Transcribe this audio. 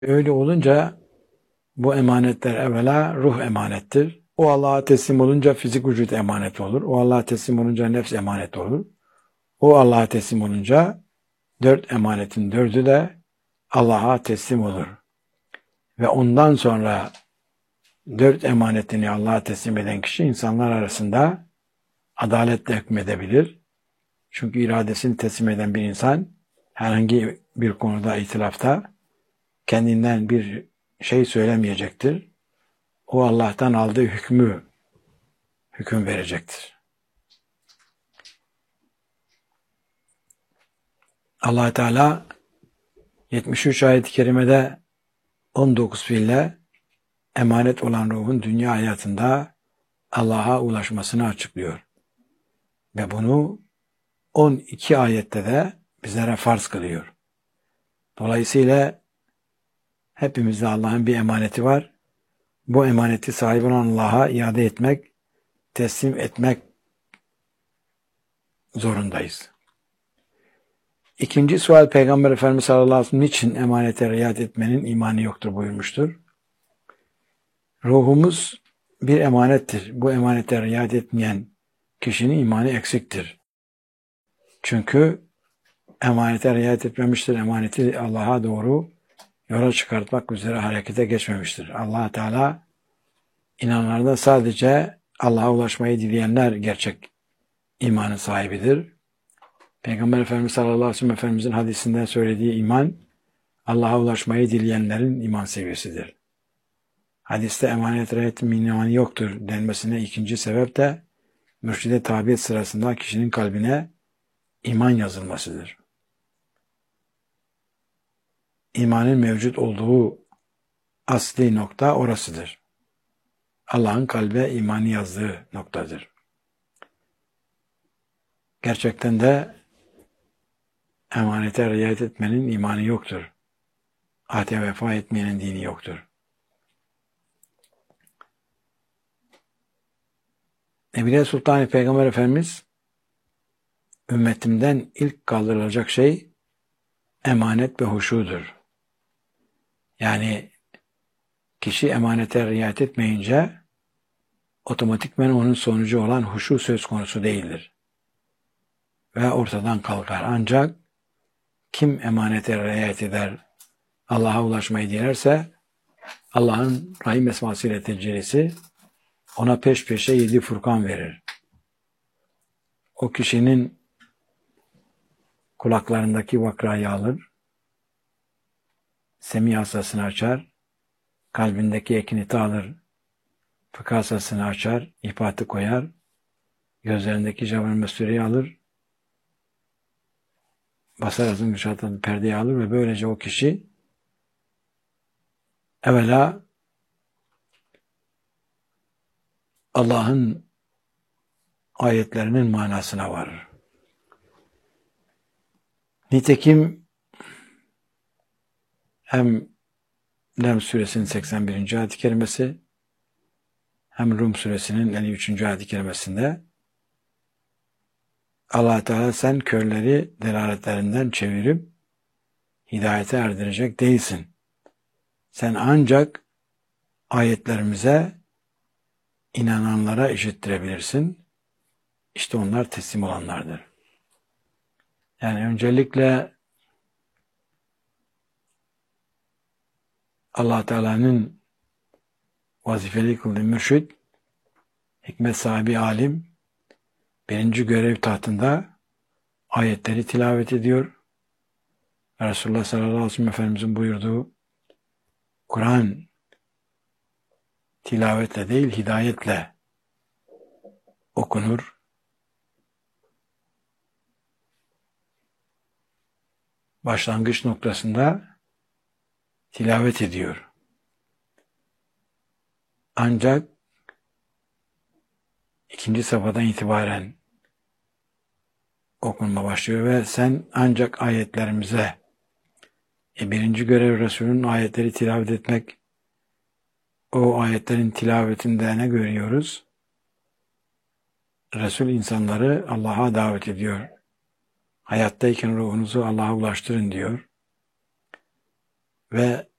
Öyle olunca bu emanetler evvela ruh emanettir. O Allah'a teslim olunca fizik vücut emanet olur. O Allah'a teslim olunca nefs emanet olur. O Allah'a teslim olunca dört emanetin dördü de Allah'a teslim olur. Ve ondan sonra dört emanetini Allah'a teslim eden kişi insanlar arasında adaletle hükmedebilir. Çünkü iradesini teslim eden bir insan herhangi bir konuda itilafta kendinden bir şey söylemeyecektir. O Allah'tan aldığı hüküm verecektir. Allah Teala 73 ayet-i kerimede 19 fiille emanet olan ruhun dünya hayatında Allah'a ulaşmasını açıklıyor. Ve bunu 12 ayette de bizlere farz kılıyor. Dolayısıyla hepimizde Allah'ın bir emaneti var. Bu emaneti sahibi olan Allah'a iade etmek, teslim etmek zorundayız. İkinci sual Peygamber Efendimiz sallallahu aleyhi ve sellem niçin emanete riayet etmenin imanı yoktur buyurmuştur. Ruhumuz bir emanettir. Bu emanete riayet etmeyen kişinin imanı eksiktir. Çünkü emanete riayet etmemiştir. Emaneti Allah'a doğru yola çıkartmak üzere harekete geçmemiştir. Allah Teala inananlarda sadece Allah'a ulaşmayı dileyenler gerçek imanın sahibidir. Peygamber Efendimiz sallallahu aleyhi ve sellem Efendimizin hadisinden söylediği iman, Allah'a ulaşmayı dileyenlerin iman seviyesidir. Hadiste emanet riayet imanı yoktur denmesine ikinci sebep de mürşide tabiyet sırasında kişinin kalbine iman yazılmasıdır. İmanın mevcut olduğu asli nokta orasıdır. Allah'ın kalbe imanı yazdığı noktadır. Gerçekten de emanete riayet etmenin imanı yoktur. Ahde vefa etmeyenin dini yoktur. Nebile Sultan Peygamber Efendimiz ümmetimden ilk kaldırılacak şey emanet ve huşudur. Yani kişi emanete riayet etmeyince otomatikmen onun sonucu olan huşu söz konusu değildir. Ve ortadan kalkar. Ancak kim emanete riayet eder, Allah'a ulaşmayı dilerse Allah'ın Rahim esmasıyla tecellisi ona peş peşe 7 Furkan verir. O kişinin kulaklarındaki vakrayı alır, semi hasasını açar, kalbindeki ekiniti alır, fıkıh hasasını açar, ipatı koyar, gözlerindeki cevher mesüreyi alır, basar azın güşatan perdeyi alır ve böylece o kişi evvela Allah'ın ayetlerinin manasına varır. Nitekim hem Lem suresinin 81. ayet-i kerimesi hem Rum suresinin 53. ayet-i kerimesinde Allah Teala sen körleri delaletlerinden çevirip hidayete erdirecek değilsin. Sen ancak ayetlerimize inananlara işittirebilirsin. İşte onlar teslim olanlardır. Yani öncelikle Allah Teala'nın vazifeli kıldığı mürşid, hikmet sahibi alim, birinci görev tahtında ayetleri tilavet ediyor. Resulullah sallallahu aleyhi ve sellem Efendimizin buyurduğu Kur'an tilavetle değil hidayetle okunur. Başlangıç noktasında tilavet ediyor. Ancak ikinci safhadan itibaren okunma başlıyor ve sen ancak ayetlerimize birinci görev Resul'ün ayetleri tilavet etmek. O ayetlerin tilavetinde ne görüyoruz? Resul insanları Allah'a davet ediyor. Hayattayken ruhunuzu Allah'a ulaştırın diyor. Ve